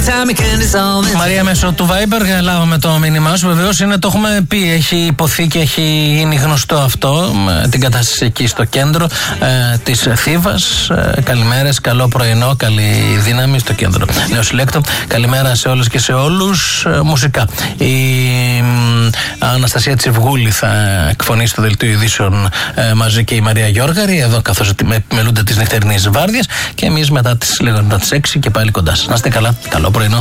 Μαρία, μέσω του Viber λάβαμε το μήνυμά σου. Βεβαίως το έχουμε πει, έχει υποθεί και έχει γίνει γνωστό αυτό. Την κατάσταση εκεί στο κέντρο της Θήβας. Καλημέρες, καλό πρωινό, καλή δύναμη στο κέντρο Νεοσυλλέκτο. Καλημέρα σε όλες και σε όλους. Μουσικά. Η Αναστασία Τσιβγούλη θα εκφωνήσει το δελτίο ειδήσεων μαζί και η Μαρία Γιώργαρη, εδώ καθώς μελούνται τις νυχτερινές βάρδιες. Και εμείς μετά τις 6 και πάλι κοντά σας. Να είστε καλά, καλό πρωινό.